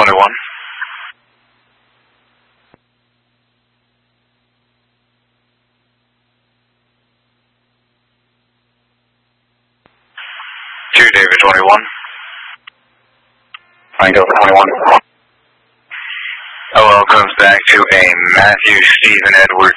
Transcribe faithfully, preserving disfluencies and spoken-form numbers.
twenty-one. two David twenty-one. Tango twenty-one. O L comes back to a Matthew Stephen Edwards.